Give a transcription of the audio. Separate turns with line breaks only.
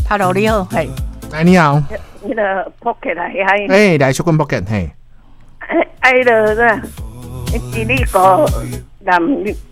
Hello， 你好，嘿。
哎，你好。
那个 pocket 来嗨。
哎，来小棍 pocket 嘿。
哎了个，吉利哥南